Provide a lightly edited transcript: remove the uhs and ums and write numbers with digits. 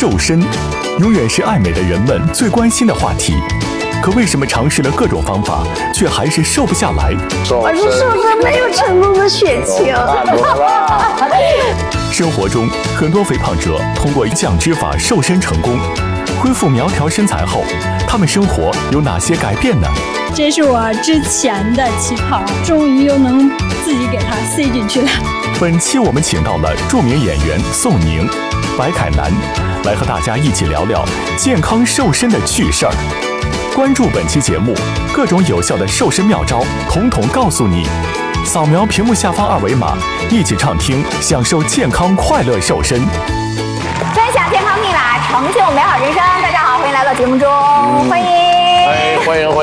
瘦身，永远是爱美的人们最关心的话题。可为什么尝试了各种方法，却还是瘦不下来？ 而是瘦身没有成功的血清。 生活中，很多肥胖者通过降脂法瘦身成功，恢复苗条身材后，他们生活有哪些改变呢？ 这是我之前的旗袍，终于又能自己给它塞进去了。 本期我们请到了著名演员宋宁、白凯南，来和大家一起聊聊健康瘦身的趣事儿。关注本期节目，各种有效的瘦身妙招，统统告诉你。扫描屏幕下方二维码，一起畅听，享受健康快乐瘦身， 分享健康秘法，成就美好人生。大家好，欢迎来到节目中，欢迎。